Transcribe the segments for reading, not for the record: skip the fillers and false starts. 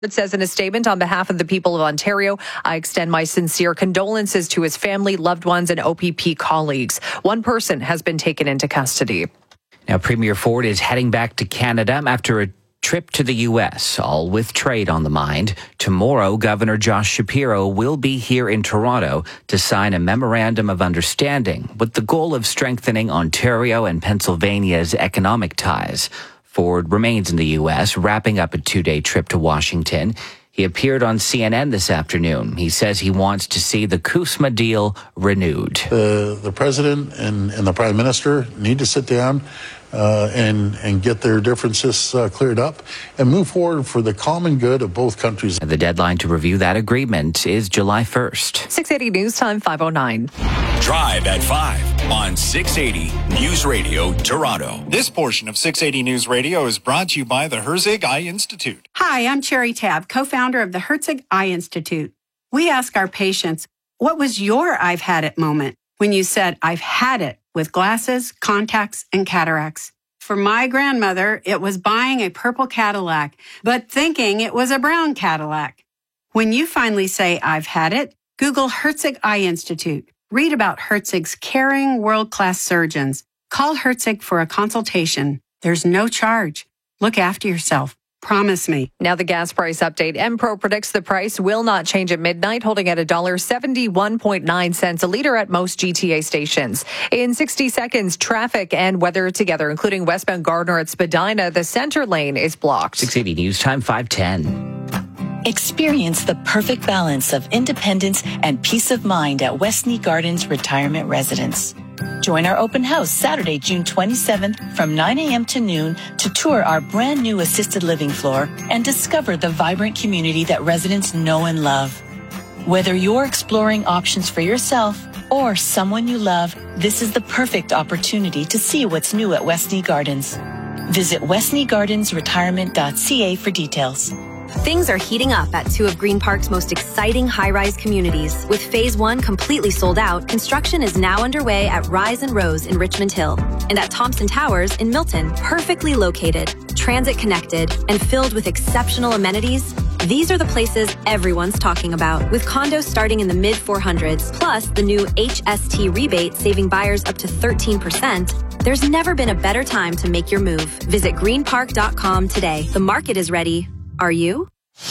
It says in a statement, on behalf of the people of Ontario, I extend my sincere condolences to his family, loved ones, and OPP colleagues. One person has been taken into custody. Now, Premier Ford is heading back to Canada after a trip to the U.S., all with trade on the mind. Tomorrow, Governor Josh Shapiro will be here in Toronto to sign a memorandum of understanding with the goal of strengthening Ontario and Pennsylvania's economic ties. Ford remains in the U.S., wrapping up a 2-day trip to Washington. He appeared on CNN this afternoon. He says he wants to see the CUSMA deal renewed. The president and the prime minister need to sit down and get their differences cleared up and move forward for the common good of both countries. The deadline to review that agreement is July 1st. 680 News Time, 5:09. Drive at 5 on 680 News Radio Toronto. This portion of 680 News Radio is brought to you by the Herzig Eye Institute. Hi, I'm Cherry Tabb, co-founder of the Herzig Eye Institute. We ask our patients, what was your I've had it moment when you said, I've had it with glasses, contacts, and cataracts? For my grandmother, it was buying a purple Cadillac, but thinking it was a brown Cadillac. When you finally say, I've had it, Google Herzig Eye Institute. Read about Herzig's caring, world-class surgeons. Call Herzig for a consultation. There's no charge. Look after yourself. Promise me. Now the gas price update. MPro predicts the price will not change at midnight, holding at $1.71.9 a litre at most GTA stations. In 60 seconds, traffic and weather together, including westbound Gardner at Spadina. The center lane is blocked. 680 News Time, 5:10. Experience the perfect balance of independence and peace of mind at Westney Gardens Retirement Residence. Join our open house Saturday, June 27th from 9 a.m. to noon to tour our brand new assisted living floor and discover the vibrant community that residents know and love. Whether you're exploring options for yourself or someone you love, this is the perfect opportunity to see what's new at Westney Gardens. Visit westneygardensretirement.ca for details. Things are heating up at two of Green Park's most exciting high-rise communities. With Phase 1 completely sold out, construction is now underway at Rise and Rose in Richmond Hill and at Thompson Towers in Milton. Perfectly located, transit-connected, and filled with exceptional amenities, these are the places everyone's talking about. With condos starting in the mid-400s, plus the new HST rebate saving buyers up to 13%, there's never been a better time to make your move. Visit greenpark.com today. The market is ready. Are you?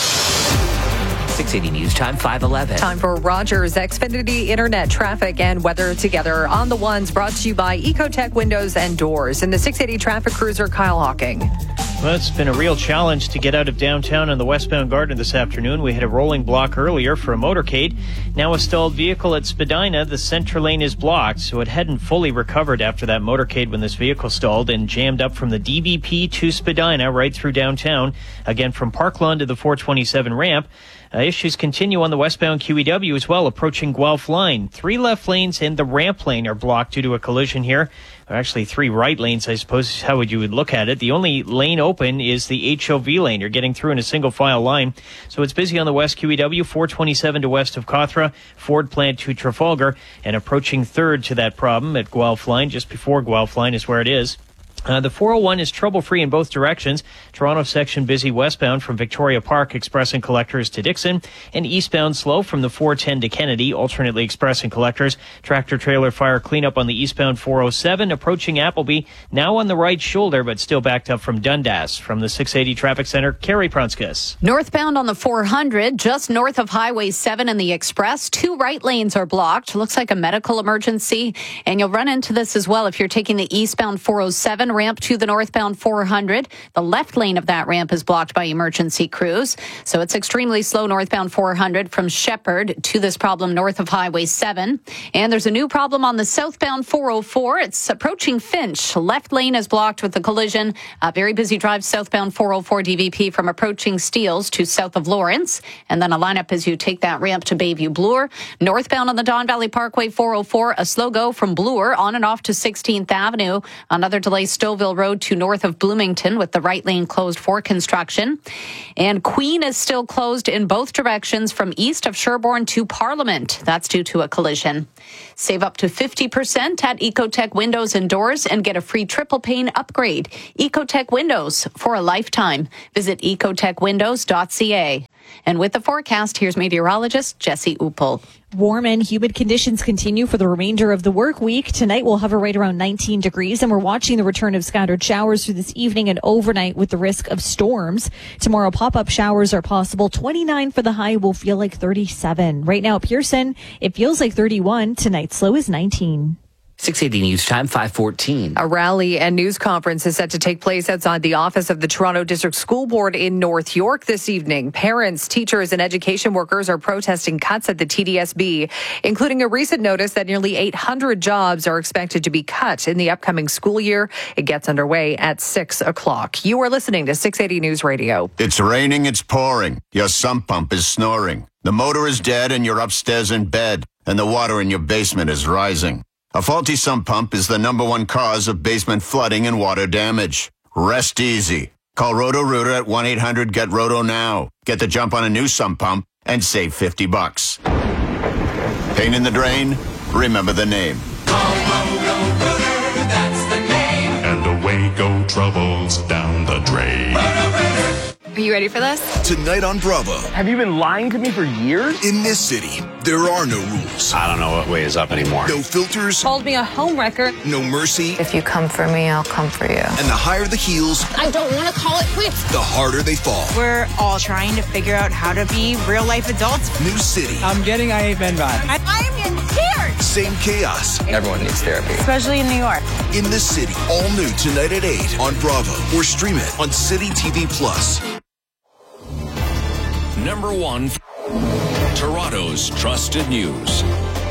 680 News Time, 5:11. Time for Rogers Xfinity Internet traffic and weather together on the ones brought to you by Ecotech Windows and Doors. In the 680 traffic cruiser, Kyle Hawking. Well, it's been a real challenge to get out of downtown on the westbound Gardner this afternoon. We had a rolling block earlier for a motorcade. Now a stalled vehicle at Spadina. The center lane is blocked, so it hadn't fully recovered after that motorcade when this vehicle stalled and jammed up from the DVP to Spadina right through downtown. Again, from Park Lawn to the 427 ramp. Issues continue on the westbound QEW as well, approaching Guelph Line. 3 left lanes and the ramp lane are blocked due to a collision here. Or actually 3 right lanes, I suppose, how would you look at it. The only lane open is the HOV lane. You're getting through in a single file line. So it's busy on the west QEW, 427 to west of Cawthra, Ford Plant to Trafalgar, and approaching 3rd to that problem at Guelph Line. Just before Guelph Line is where it is. The 401 is trouble-free in both directions. Toronto section busy westbound from Victoria Park, expressing collectors to Dixon, and eastbound slow from the 410 to Kennedy, alternately expressing collectors. Tractor-trailer fire cleanup on the eastbound 407, approaching Appleby, now on the right shoulder, but still backed up from Dundas. From the 680 Traffic Center, Carrie Prunskis. Northbound on the 400, just north of Highway 7 and the Express, 2 right lanes are blocked. Looks like a medical emergency, and you'll run into this as well if you're taking the eastbound 407 ramp to the northbound 400. The left lane of that ramp is blocked by emergency crews. So it's extremely slow northbound 400 from Shepherd to this problem north of Highway 7. And there's a new problem on the southbound 404. It's approaching Finch. Left lane is blocked with the collision. A very busy drive southbound 404 DVP from approaching Steeles to south of Lawrence. And then a lineup as you take that ramp to Bayview Bloor. Northbound on the Don Valley Parkway 404, a slow go from Bloor on and off to 16th Avenue. Another delay Stouffville Road to north of Bloomington with the right lane closed for construction. And Queen is still closed in both directions from east of Sherbourne to Parliament. That's due to a collision. Save up to 50% at Ecotech Windows and Doors and get a free triple pane upgrade. Ecotech Windows for a lifetime. Visit ecotechwindows.ca. And with the forecast, here's meteorologist Jesse Uppel. Warm and humid conditions continue for the remainder of the work week. Tonight we'll hover right around 19 degrees, and we're watching the return of scattered showers through this evening and overnight with the risk of storms. Tomorrow, pop-up showers are possible. 29 for the high will feel like 37. Right now at Pearson, it feels like 31. Tonight's low is 19. 680 News Time, 5:14. A rally and news conference is set to take place outside the office of the Toronto District School Board in North York this evening. Parents, teachers, and education workers are protesting cuts at the TDSB, including a recent notice that nearly 800 jobs are expected to be cut in the upcoming school year. It gets underway at 6 o'clock. You are listening to 680 News Radio. It's raining, it's pouring. Your sump pump is snoring. The motor is dead and you're upstairs in bed, and the water in your basement is rising. A faulty sump pump is the number one cause of basement flooding and water damage. Rest easy. Call Roto-Rooter at 1-800-GET-ROTO now. Get the jump on a new sump pump and save $50. Pain in the drain? Remember the name. Call Roto-Rooter, that's the name. And away go troubles down the drain. Roto-Rooter. Are you ready for this? Tonight on Bravo. Have you been lying to me for years? In this city, there are no rules. I don't know what way is up anymore. No filters. Called me a homewrecker. No mercy. If you come for me, I'll come for you. And the higher the heels, I don't want to call it quits. The harder they fall. We're all trying to figure out how to be real-life adults. New city. I'm getting I Ain't Been Bad. I'm in tears. Same chaos. Everyone needs therapy. Especially in New York. In the City. All new tonight at 8 on Bravo. Or stream it on City TV Plus. Number 1, Toronto's trusted news.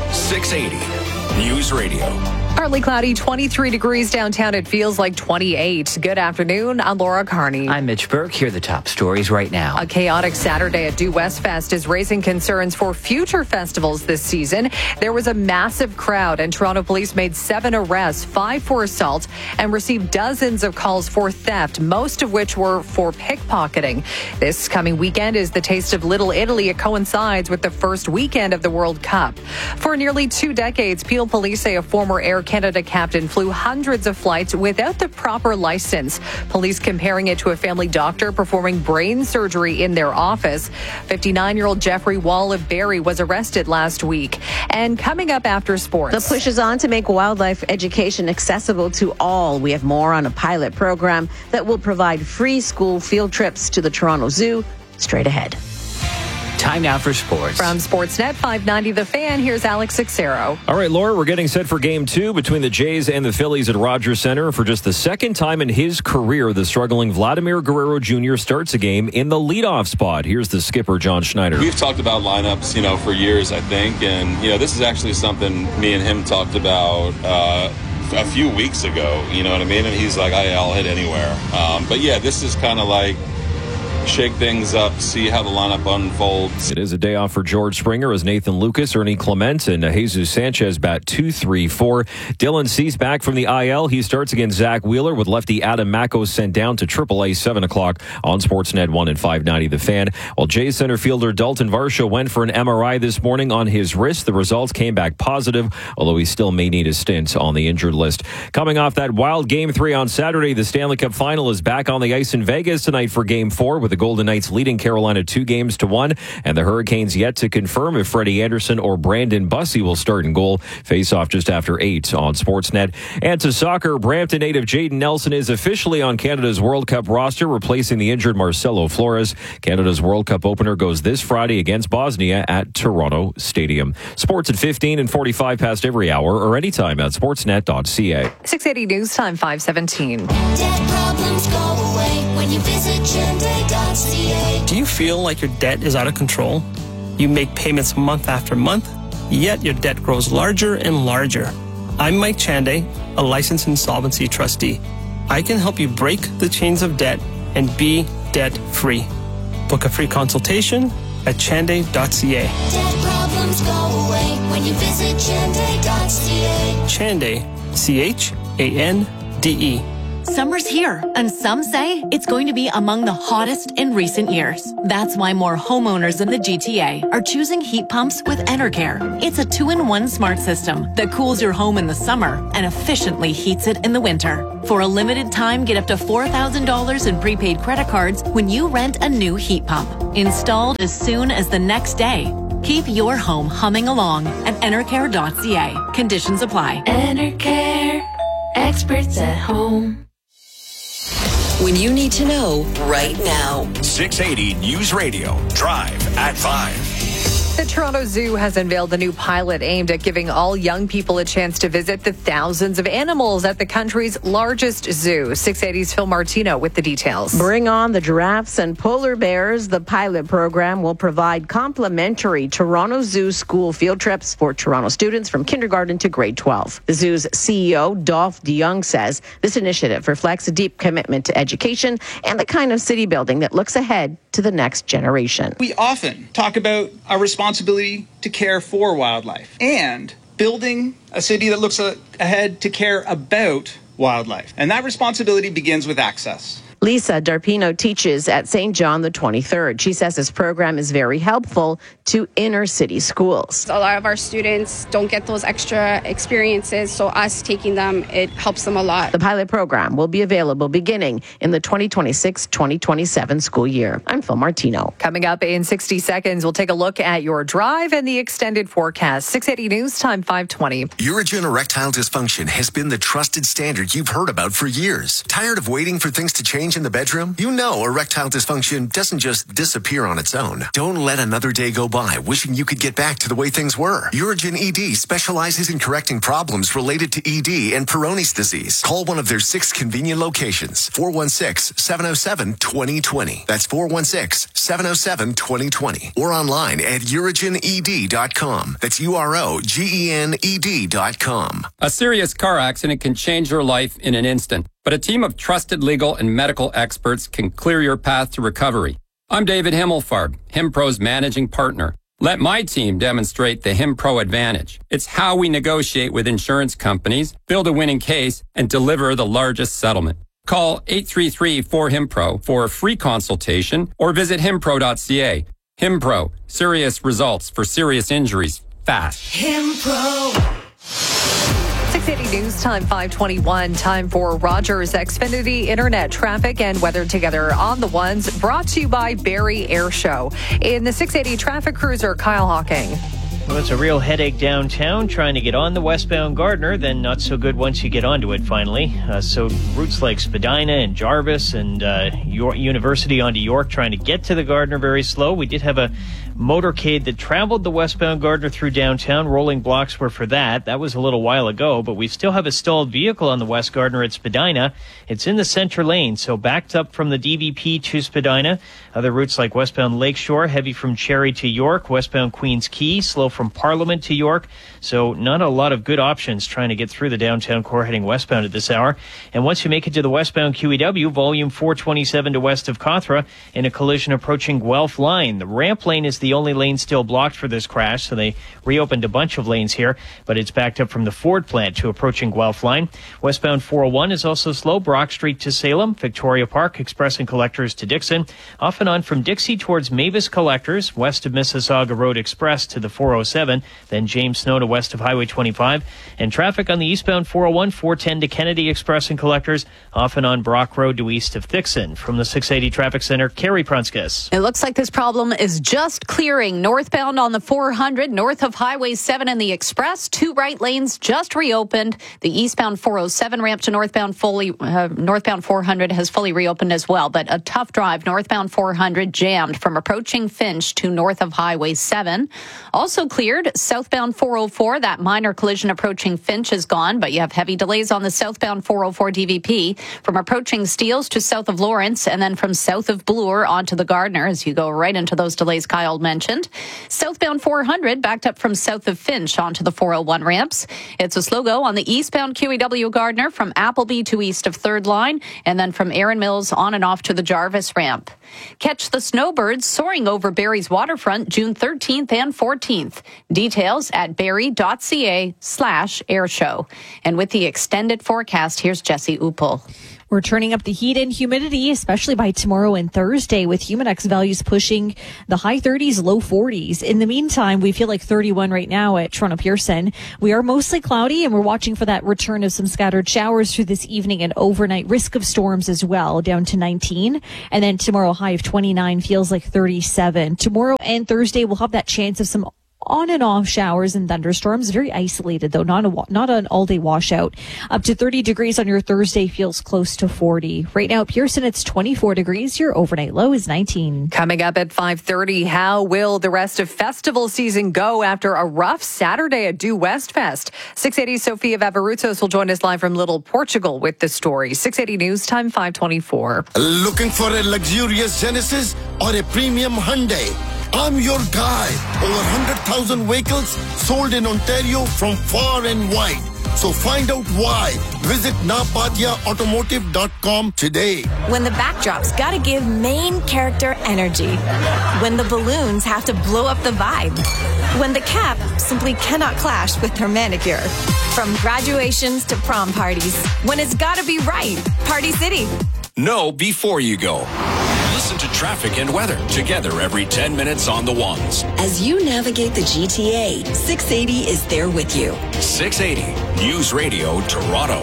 680 News Radio. Partly cloudy, 23 degrees downtown. It feels like 28. Good afternoon. I'm Laura Carney. I'm Mitch Burke. Here are the top stories right now. A chaotic Saturday at Due West Fest is raising concerns for future festivals this season. There was a massive crowd, and Toronto police made 7 arrests, 5 for assault, and received dozens of calls for theft, most of which were for pickpocketing. This coming weekend is the Taste of Little Italy. It coincides with the first weekend of the World Cup. For nearly 2 decades, Peel police say a former Air Canada captain flew hundreds of flights without the proper license. Police comparing it to a family doctor performing brain surgery in their office. 59-year-old Jeffrey Wall of Barrie was arrested last week. And coming up after sports. The push is on to make wildlife education accessible to all. We have more on a pilot program that will provide free school field trips to the Toronto Zoo. Straight ahead. Time now for sports. From Sportsnet 590 The Fan, here's Alex Sixero. All right, Laura, we're getting set for Game 2 between the Jays and the Phillies at Rogers Center. For just the second time in his career, the struggling Vladimir Guerrero Jr. starts a game in the leadoff spot. Here's the skipper, John Schneider. We've talked about lineups, for years, I think. And, this is actually something me and him talked about a few weeks ago. You know what I mean? And he's like, I'll hit anywhere. But, yeah, this is kind of like shake things up, see how the lineup unfolds. It is a day off for George Springer as Nathan Lucas, Ernie Clement, and Jesus Sanchez bat 2-3-4. Dylan Cease back from the IL. He starts against Zach Wheeler with lefty Adam Macko sent down to AAA 7 o'clock on Sportsnet 1 and 590 The Fan. While Jays center fielder Dalton Varsho went for an MRI this morning on his wrist. The results came back positive, although he still may need a stint on the injured list. Coming off that wild Game 3 on Saturday, the Stanley Cup Final is back on the ice in Vegas tonight for Game 4 with the Golden Knights leading Carolina 2-1, and the Hurricanes yet to confirm if Freddie Anderson or Brandon Bussey will start in goal. Face off just after 8 on Sportsnet. And to soccer, Brampton native Jaden Nelson is officially on Canada's World Cup roster, replacing the injured Marcelo Flores. Canada's World Cup opener goes this Friday against Bosnia at Toronto Stadium. Sports at 15 and 45 past every hour or anytime at sportsnet.ca. 680 News Time 517. Debt problems go away when you visit Chende.ca. Do you feel like your debt is out of control? You make payments month after month, yet your debt grows larger and larger. I'm Mike Chande, a licensed insolvency trustee. I can help you break the chains of debt and be debt-free. Book a free consultation at chande.ca. Debt problems go away when you visit Chende.ca. Chande, C-H-A-N-D-E. Summer's here, and some say it's going to be among the hottest in recent years. That's why more homeowners in the GTA are choosing heat pumps with Enercare. It's a 2-in-1 smart system that cools your home in the summer and efficiently heats it in the winter. For a limited time, get up to $4,000 in prepaid credit cards when you rent a new heat pump. Installed as soon as the next day. Keep your home humming along at Enercare.ca. Conditions apply. Enercare. Experts at home. When you need to know right now. 680 News Radio. Drive at 5. The Toronto Zoo has unveiled a new pilot aimed at giving all young people a chance to visit the thousands of animals at the country's largest zoo. 680's Phil Martino with the details. Bring on the giraffes and polar bears. The pilot program will provide complimentary Toronto Zoo school field trips for Toronto students from kindergarten to grade 12. The zoo's CEO, Dolph DeYoung, says this initiative reflects a deep commitment to education and the kind of city building that looks ahead to the next generation. We often talk about our responsibility to care for wildlife and building a city that looks ahead to care about wildlife. And that responsibility begins with access. Lisa Darpino teaches at St. John the 23rd. She says this program is very helpful to inner city schools. A lot of our students don't get those extra experiences, so us taking them, it helps them a lot. The pilot program will be available beginning in the 2026-2027 school year. I'm Phil Martino. Coming up in 60 seconds, we'll take a look at your drive and the extended forecast. 680 News Time 520. Urigen erectile dysfunction has been the trusted standard you've heard about for years. Tired of waiting for things to change in the bedroom? You know erectile dysfunction doesn't just disappear on its own. Don't let another day go by wishing you could get back to the way things were. Urigen ED specializes in correcting problems related to ED and Peyronie's disease. Call one of their 6 convenient locations. 416-707-2020. That's 416-707-2020. Or online at urigened.com. That's UROGENED.com. A serious car accident can change your life in an instant, but a team of trusted legal and medical experts can clear your path to recovery. I'm David Himmelfarb, HimPro's managing partner. Let my team demonstrate the HimPro advantage. It's how we negotiate with insurance companies, build a winning case, and deliver the largest settlement. Call 833-4HIMPRO for a free consultation or visit himpro.ca. HimPro, serious results for serious injuries, fast. HimPro. 680 News Time 521. Time for Rogers Xfinity Internet traffic and weather together on the ones, brought to you by Barrie Air Show. In the 680 traffic cruiser, Kyle Hawking. Well, it's a real headache downtown trying to get on the westbound Gardiner, then not so good once you get onto it finally. So routes like Spadina and Jarvis and York University onto York trying to get to the Gardiner very slow. We did have a motorcade that traveled the westbound Gardiner through downtown. Rolling blocks were for that. That was a little while ago, but we still have a stalled vehicle on the west Gardiner at Spadina. It's in the center lane, so backed up from the DVP to Spadina. Other routes like westbound Lakeshore, heavy from Cherry to York, westbound Queens Quay, slow from Parliament to York. So not a lot of good options trying to get through the downtown core heading westbound at this hour. And once you make it to the westbound QEW, volume 427 to west of Cawthra, in a collision approaching Guelph Line. The ramp lane is the only lane still blocked for this crash, so they reopened a bunch of lanes here, but it's backed up from the Ford plant to approaching Guelph Line. Westbound 401 is also slow, Brock Street to Salem, Victoria Park, Express and Collectors to Dixon, off and on from Dixie towards Mavis Collectors, west of Mississauga Road Express to the 407, then James Snow to west of Highway 25, and traffic on the eastbound 401, 410 to Kennedy Express and Collectors, off and on Brock Road to east of Thixon. From the 680 Traffic Center, Carrie Prunskis. It looks like this problem is just clearing. Northbound on the 400, north of Highway 7 and the Express, 2 right lanes just reopened. The eastbound 407 ramp to northbound 400 has fully reopened as well, but a tough drive. Northbound 400 jammed from approaching Finch to north of Highway 7. Also cleared southbound 404. That minor collision approaching Finch is gone, but you have heavy delays on the southbound 404 DVP from approaching Steeles to south of Lawrence, and then from south of Bloor onto the Gardiner as you go right into those delays Kyle mentioned. Southbound 400 backed up from south of Finch onto the 401 ramps. It's a slow go on the eastbound QEW Gardiner from Appleby to east of 3rd Line, and then from Erin Mills on and off to the Jarvis ramp. Catch the snowbirds soaring over Barrie's waterfront June 13th and 14th. Details at barrie.ca/airshow. And with the extended forecast, here's Jesse Uppel. We're turning up the heat and humidity, especially by tomorrow and Thursday, with Humidex values pushing the high 30s, low 40s. In the meantime, we feel like 31 right now at Toronto Pearson. We are mostly cloudy, and we're watching for that return of some scattered showers through this evening and overnight. Risk of storms as well, down to 19. And then tomorrow, high of 29, feels like 37. Tomorrow and Thursday, we'll have that chance of some on and off showers and thunderstorms. Very isolated though, not an all-day washout. Up to 30 degrees on your Thursday, feels close to 40. Right now at Pearson, it's 24 degrees. Your overnight low is 19. Coming up at 5:30, how will the rest of festival season go after a rough Saturday at Due West Fest? 680 Sofia Vavaruzos will join us live from Little Portugal with the story. 680 News Time, 5:24. Looking for a luxurious Genesis or a premium Hyundai? I'm your guy. Over 100,000 vehicles sold in Ontario from far and wide. So find out why. Visit napatiaautomotive.com today. When the backdrop's gotta give main character energy. When the balloons have to blow up the vibe. When the cap simply cannot clash with her manicure. From graduations to prom parties. When it's gotta be right. Party City. Know before you go. Listen to traffic and weather together every 10 minutes on the ones. As you navigate the GTA, 680 is there with you. 680 News Radio Toronto.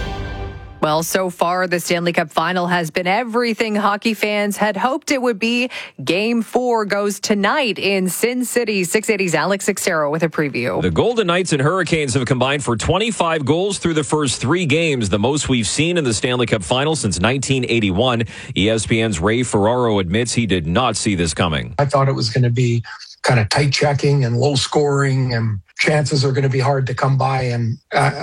Well, so far, the Stanley Cup Final has been everything hockey fans had hoped it would be. Game 4 goes tonight in Sin City. 680's Alex Ixero with a preview. The Golden Knights and Hurricanes have combined for 25 goals through the first 3 games, the most we've seen in the Stanley Cup Final since 1981. ESPN's Ray Ferraro admits he did not see this coming. I thought it was going to be kind of tight checking and low scoring, and chances are going to be hard to come by. And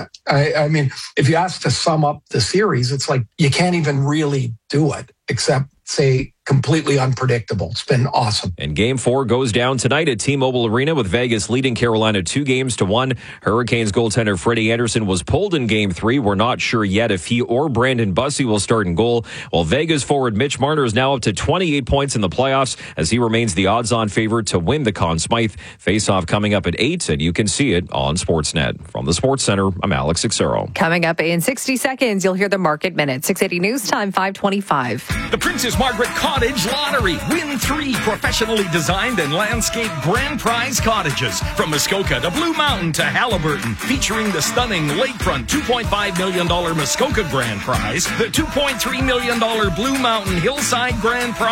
I mean, if you ask to sum up the series, it's like you can't even really do it except say completely unpredictable. It's been awesome. And Game 4 goes down tonight at T-Mobile Arena with Vegas leading Carolina 2-1. Hurricanes goaltender Freddie Anderson was pulled in Game 3. We're not sure yet if he or Brandon Bussey will start in goal. While Vegas forward Mitch Marner is now up to 28 points in the playoffs as he remains the odds-on favorite to win the Conn Smythe. Face-off coming up at 8, and you can see it on Sportsnet. From the Sports Center, I'm Alex Ixero. Coming up in 60 seconds, you'll hear the Market Minute. 680 News Time, 5:25. The Princess Margaret Cottage Lottery. Win 3 professionally designed and landscaped grand prize cottages from Muskoka to Blue Mountain to Halliburton, featuring the stunning lakefront $2.5 million Muskoka grand prize, the $2.3 million Blue Mountain Hillside grand prize,